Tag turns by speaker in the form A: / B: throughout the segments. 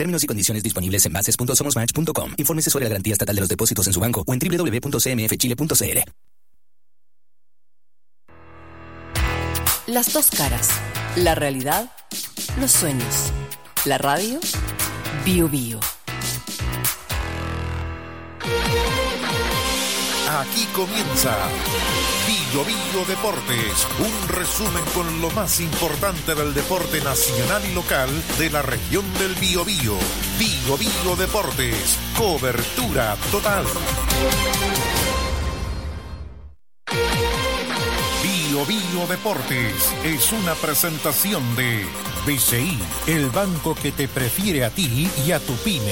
A: Términos y condiciones disponibles en bases.somosmatch.com. Infórmese sobre la garantía estatal de los depósitos en su banco o en www.cmfchile.cl.
B: Las dos caras. La realidad, los sueños. La radio, Bio Bio.
C: Aquí comienza Bio Bio Deportes, un resumen con lo más importante del deporte nacional y local de la región del Biobío. Bio Bio Deportes, cobertura total. Bio Bio Deportes es una presentación de BCI, el banco que te prefiere a ti y a tu pyme.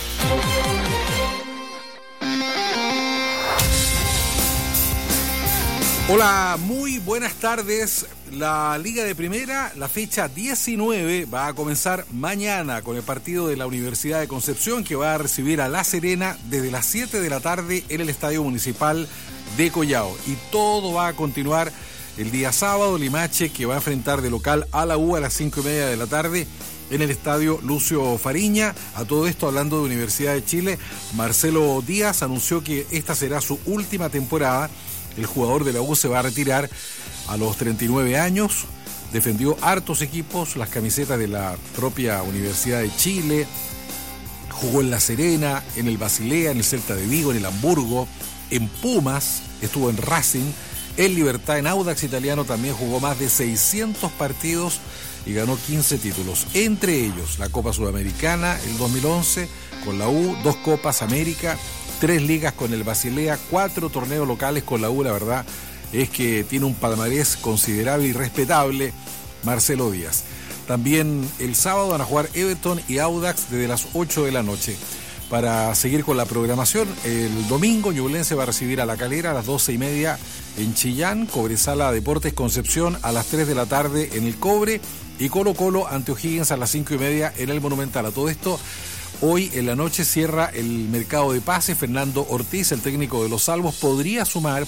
D: Hola, muy buenas tardes. La Liga de Primera, la fecha 19, va a comenzar mañana con el partido de la Universidad de Concepción, que va a recibir a La Serena desde las 7 de la tarde en el Estadio Municipal de Collao. Y todo va a continuar el día sábado. Limache, que va a enfrentar de local a la U a las 5:30 de la tarde en el Estadio Lucio Fariña. A todo esto, hablando de Universidad de Chile, Marcelo Díaz anunció que esta será su última temporada. El jugador de la U se va a retirar a los 39 años. Defendió hartos equipos, las camisetas de la propia Universidad de Chile. Jugó en La Serena, en el Basilea, en el Celta de Vigo, en el Hamburgo, en Pumas, estuvo en Racing, en Libertad, en Audax Italiano también jugó más de 600 partidos y ganó 15 títulos. Entre ellos, la Copa Sudamericana, el 2011, con la U, 2 Copas América, 3 ligas con el Basilea, 4 torneos locales con la U. La verdad es que tiene un palmarés considerable y respetable Marcelo Díaz. También el sábado van a jugar Everton y Audax desde las 8 de la noche. Para seguir con la programación, el domingo Ñublense va a recibir a La Calera a las 12:30 en Chillán, Cobresala Deportes Concepción a las 3 de la tarde en el Cobre y Colo Colo ante O'Higgins a las 5:30 en el Monumental. A todo esto, hoy en la noche cierra el mercado de pases. Fernando Ortiz, el técnico de los Salvos, podría sumar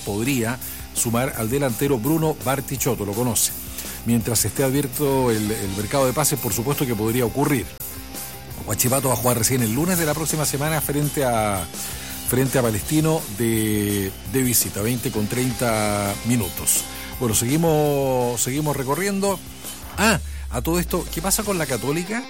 D: al delantero Bruno Bartichotto, lo conoce. Mientras esté abierto el mercado de pases, por supuesto que podría ocurrir. Huachipato va a jugar recién el lunes de la próxima semana frente a Palestino de visita, 20:30. Bueno, seguimos recorriendo. A todo esto, ¿qué pasa con la Católica?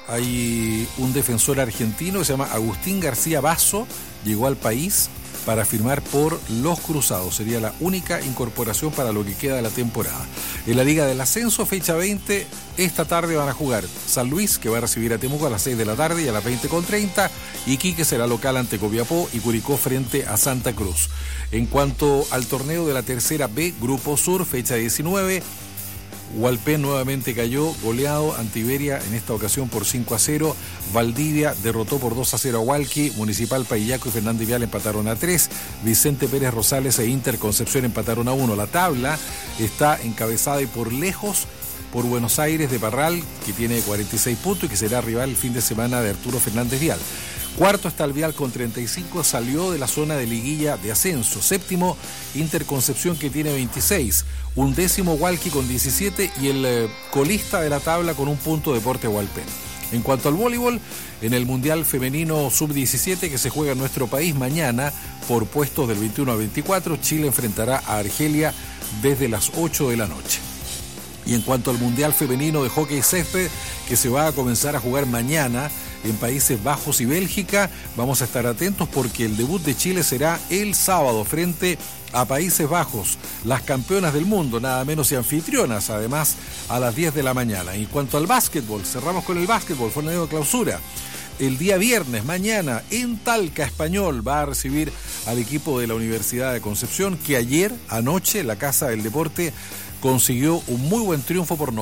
D: Hay un defensor argentino que se llama Agustín García Basso, llegó al país para firmar por los Cruzados. Sería la única incorporación para lo que queda de la temporada. En la Liga del Ascenso, fecha 20, esta tarde van a jugar San Luis, que va a recibir a Temuco a las 6 de la tarde y a las 20:30, Iquique será local ante Copiapó y Curicó frente a Santa Cruz. En cuanto al torneo de la tercera B, Grupo Sur, fecha 19, Hualpén nuevamente cayó goleado ante Iberia, en esta ocasión por 5-0. Valdivia derrotó por 2-0 a Hualqui. Municipal Payillaco y Fernández Vial empataron a 3. Vicente Pérez Rosales e Inter Concepción empataron a 1. La tabla está encabezada y por lejos por Buenos Aires de Parral, que tiene 46 puntos y que será rival el fin de semana de Arturo Fernández Vial. Cuarto está el Vial con 35, salió de la zona de liguilla de ascenso. Séptimo, Inter Concepción, que tiene 26. Undécimo, Hualqui con 17 y el colista de la tabla con un punto, Deporte Hualpén. En cuanto al voleibol, en el Mundial Femenino Sub-17 que se juega en nuestro país mañana por puestos del 21 a 24, Chile enfrentará a Argelia desde las 8 de la noche. Y en cuanto al Mundial Femenino de Hockey Césped, que se va a comenzar a jugar mañana en Países Bajos y Bélgica, vamos a estar atentos porque el debut de Chile será el sábado frente a Países Bajos, las campeonas del mundo, nada menos y anfitrionas, además a las 10 de la mañana. En cuanto al básquetbol, cerramos con el básquetbol, fue de clausura. El día viernes, mañana, en Talca, Español va a recibir al equipo de la Universidad de Concepción, que anoche, la Casa del Deporte consiguió un muy buen triunfo por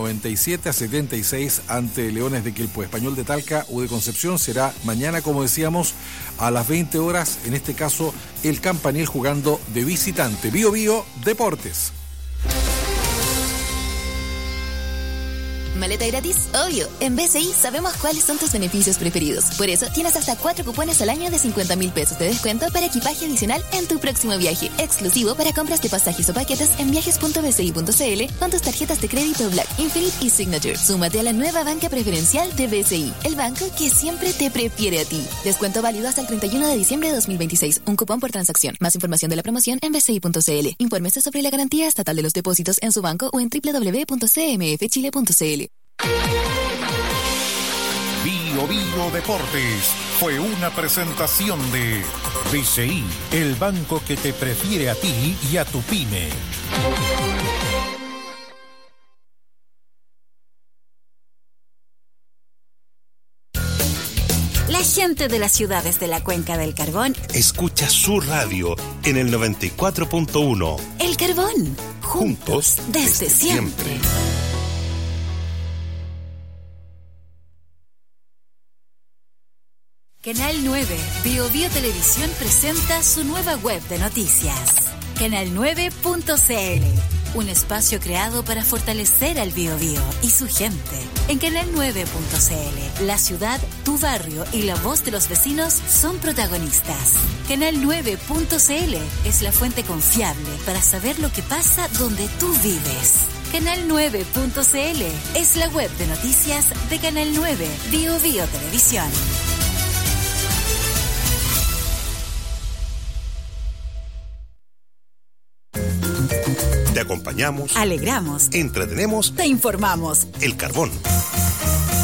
D: 97-76 ante Leones de Quilpué. Español de Talca, U de Concepción, será mañana, como decíamos, a las 20 horas, en este caso el Campanil jugando de visitante. Bio Bio Deportes.
E: ¿Maleta gratis? Obvio. En BCI sabemos cuáles son tus beneficios preferidos. Por eso, tienes hasta 4 cupones al año de 50.000 pesos de descuento para equipaje adicional en tu próximo viaje. Exclusivo para compras de pasajes o paquetes en viajes.bci.cl con tus tarjetas de crédito Black, Infinite y Signature. Súmate a la nueva banca preferencial de BCI, el banco que siempre te prefiere a ti. Descuento válido hasta el 31 de diciembre de 2026. Un cupón por transacción. Más información de la promoción en bci.cl. Infórmese sobre la garantía estatal de los depósitos en su banco o en www.cmfchile.cl.
C: Bio Bio Deportes fue una presentación de BCI, el banco que te prefiere a ti y a tu pyme.
F: La gente de las ciudades de la Cuenca del Carbón
G: escucha su radio en el 94.1.
F: El Carbón, juntos desde siempre. Canal 9, Bio Bio Televisión presenta su nueva web de noticias. Canal9.cl, un espacio creado para fortalecer al Bio Bio y su gente. En Canal9.cl, la ciudad, tu barrio y la voz de los vecinos son protagonistas. Canal9.cl es la fuente confiable para saber lo que pasa donde tú vives. Canal9.cl es la web de noticias de Canal 9, Bio Bio Televisión.
G: Te acompañamos,
F: alegramos,
G: entretenemos,
F: te informamos.
G: El Carbón.